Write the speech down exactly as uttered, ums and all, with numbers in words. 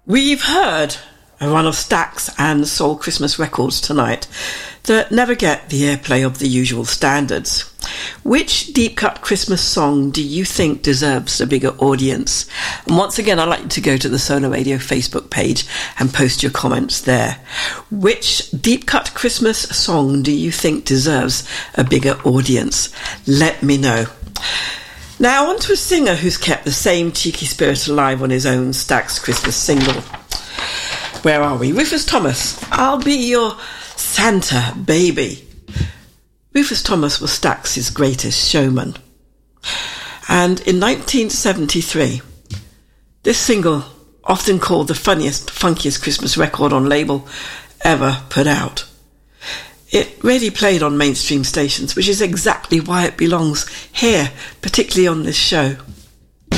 We've heard a run of Stax and Soul Christmas records tonight that never get the airplay of the usual standards. Which deep cut Christmas song do you think deserves a bigger audience? And once again, I'd like you to go to the Solar Radio Facebook page and post your comments there. Which deep cut Christmas song do you think deserves a bigger audience? Let me know. Now on to a singer who's kept the same cheeky spirit alive on his own Stax Christmas single. Where are we? Rufus Thomas, I'll Be Your Santa Baby. Rufus Thomas was Stax's greatest showman. And in nineteen seventy-three, this single, often called the funniest, funkiest Christmas record on label ever put out, it really played on mainstream stations, which is exactly why it belongs here, particularly on this show.